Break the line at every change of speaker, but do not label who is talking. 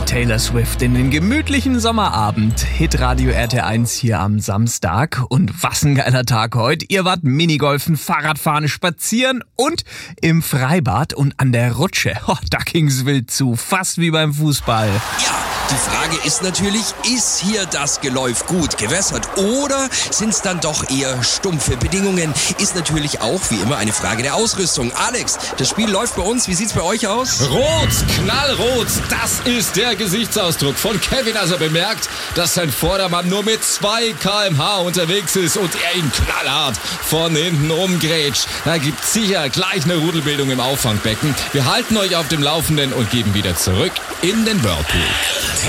mit Taylor Swift in den gemütlichen Sommerabend. Hitradio RT1 hier am Samstag. Und was ein geiler Tag heute. Ihr wart Minigolfen, Fahrradfahren, spazieren und im Freibad und an der Rutsche. Da ging's wild zu, fast wie beim Fußball.
Ja, die Frage ist natürlich, ist hier das Geläuf gut gewässert oder sind's dann doch eher stumpfe Bedingungen? Ist natürlich auch wie immer eine Frage der Ausrüstung. Alex, das Spiel läuft bei uns. Wie sieht's bei euch aus?
Rot, knallrot, das ist der Gesichtsausdruck von Kevin, als er bemerkt, dass sein Vordermann nur mit 2 km/h unterwegs ist und er ihn knallhart von hinten umgrätscht. Da gibt's sicher gleich eine Rudelbildung im Auffangbecken. Wir halten euch auf dem Laufenden und geben wieder zurück in den Whirlpool.